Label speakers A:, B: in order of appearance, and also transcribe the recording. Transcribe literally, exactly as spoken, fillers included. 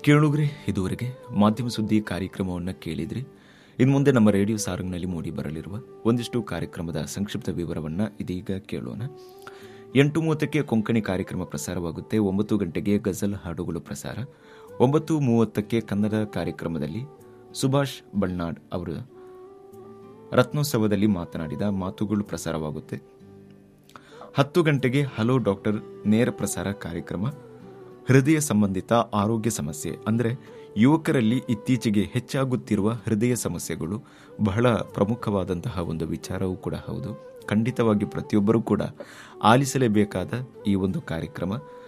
A: ಕೇಳುಗ್ರೆ, ಇದುವರೆಗೆ ಮಾಧ್ಯಮ ಸುದ್ದಿ ಕಾರ್ಯಕ್ರಮವನ್ನು ಕೇಳಿದ್ರಿ. ಇನ್ನು ಮುಂದೆ ನಮ್ಮ ರೇಡಿಯೋ ಸಾರಂಗ್ನಲ್ಲಿ ಮೂಡಿ ಬರಲಿರುವ ಒಂದಿಷ್ಟು ಕಾರ್ಯಕ್ರಮದ ಸಂಕ್ಷಿಪ್ತ ವಿವರವನ್ನು ಇದೀಗ ಕೇಳೋಣ. ಎಂಟು ಮೂವತ್ತಕ್ಕೆ ಕೊಂಕಣಿ ಕಾರ್ಯಕ್ರಮ ಪ್ರಸಾರವಾಗುತ್ತೆ. ಒಂಬತ್ತು ಗಂಟೆಗೆ ಗಜಲ್ ಹಾಡುಗಳು ಪ್ರಸಾರ. ಒಂಬತ್ತು ಮೂವತ್ತಕ್ಕೆ ಕನ್ನಡ ಕಾರ್ಯಕ್ರಮದಲ್ಲಿ ಸುಭಾಷ್ ಬಳ್ನಾಡ್ ಅವರು ರತ್ನೋತ್ಸವದಲ್ಲಿ ಮಾತನಾಡಿದ ಮಾತುಗಳು ಪ್ರಸಾರವಾಗುತ್ತೆ. ಹತ್ತು ಗಂಟೆಗೆ ಹಲೋ ಡಾಕ್ಟರ್ ನೇರ ಪ್ರಸಾರ ಕಾರ್ಯಕ್ರಮ. ಹೃದಯ ಸಂಬಂಧಿತ ಆರೋಗ್ಯ ಸಮಸ್ಯೆ ಅಂದರೆ ಯುವಕರಲ್ಲಿ ಇತ್ತೀಚೆಗೆ ಹೆಚ್ಚಾಗುತ್ತಿರುವ ಹೃದಯ ಸಮಸ್ಯೆಗಳು ಬಹಳ ಪ್ರಮುಖವಾದಂತಹ ಒಂದು ವಿಚಾರವೂ ಕೂಡ ಹೌದು. ಖಂಡಿತವಾಗಿ ಪ್ರತಿಯೊಬ್ಬರೂ ಕೂಡ ಆಲಿಸಲೇಬೇಕಾದ ಈ ಒಂದು ಕಾರ್ಯಕ್ರಮ.